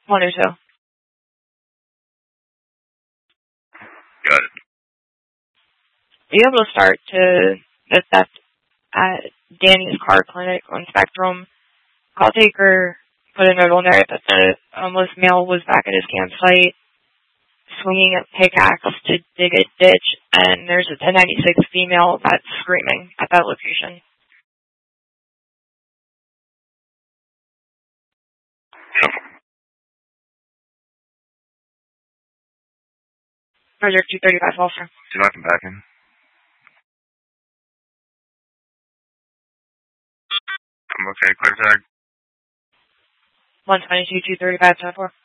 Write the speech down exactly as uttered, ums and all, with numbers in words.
one oh two. Got it. Are you able to start to the theft at Danny's car clinic on Spectrum? Call taker put a note on there that the homeless male was back at his campsite swinging a pickaxe to dig a ditch, and there's a ten ninety-six female that's screaming at that location. Yep. Project two thirty-five, Foster. See if I can back in. I'm okay. Clear tag. one twenty-two, two thirty-five, ten four.